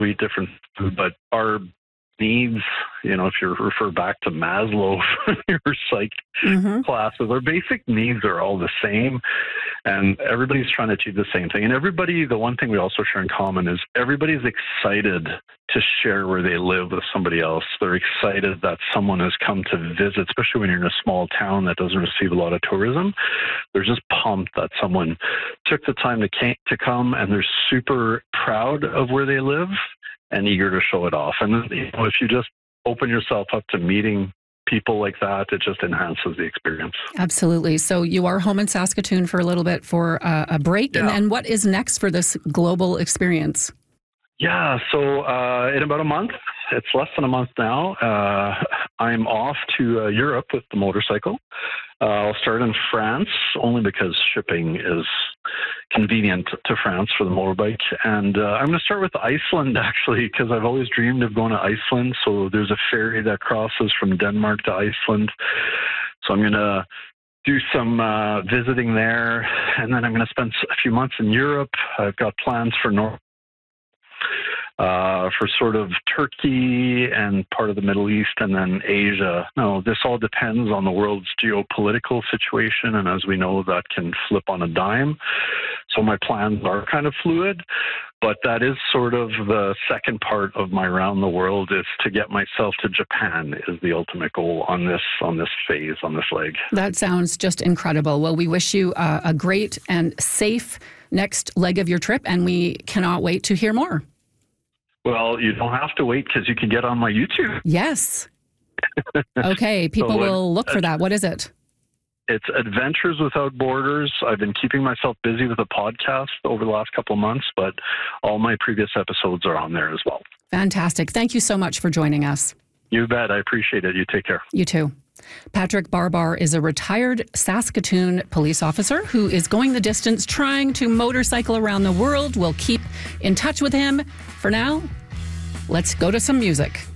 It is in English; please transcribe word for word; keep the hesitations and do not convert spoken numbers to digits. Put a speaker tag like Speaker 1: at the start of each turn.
Speaker 1: we eat different food, but our needs, you know, if you refer back to Maslow, your psych
Speaker 2: Mm-hmm.
Speaker 1: classes, our basic needs are all the same, and everybody's trying to achieve the same thing. And everybody, the one thing we also share in common is everybody's excited to share where they live with somebody else. They're excited that someone has come to visit, especially when you're in a small town that doesn't receive a lot of tourism. They're just pumped that someone took the time to ca- to come, and they're super proud of where they live and eager to show it off. And you know, if you just open yourself up to meeting people like that, it just enhances the experience.
Speaker 2: Absolutely. So you are home in Saskatoon for a little bit for uh, a break.
Speaker 1: Yeah.
Speaker 2: And then what is next for this global experience?
Speaker 1: Yeah, so uh, in about a month, it's less than a month now, uh, I'm off to uh, Europe with the motorcycle. Uh, I'll start in France, only because shipping is convenient to France for the motorbike. And uh, I'm going to start with Iceland, actually, because I've always dreamed of going to Iceland. So there's a ferry that crosses from Denmark to Iceland. So I'm going to do some uh, visiting there, and then I'm going to spend a few months in Europe. I've got plans for North. Uh, for sort of Turkey and part of the Middle East, and then Asia. No, this all depends on the world's geopolitical situation, and as we know, that can flip on a dime. So my plans are kind of fluid, but that is sort of the second part of my round the world, is to get myself to Japan is the ultimate goal on this on this phase, on this leg.
Speaker 2: That sounds just incredible. Well, we wish you uh, a great and safe next leg of your trip, and we cannot wait to hear more.
Speaker 1: Well, you don't have to wait, because you can get on my YouTube.
Speaker 2: Yes. Okay, people
Speaker 1: So, uh,
Speaker 2: will look for that. What is it?
Speaker 1: It's Adventures Without Borders. I've been keeping myself busy with a podcast over the last couple of months, but all my previous episodes are on there as well.
Speaker 2: Fantastic. Thank you so much for joining us.
Speaker 1: You bet. I appreciate it. You take care.
Speaker 2: You too. Patrick Barbar is a retired Saskatoon police officer who is going the distance trying to motorcycle around the world. We'll keep in touch with him. For now, let's go to some music.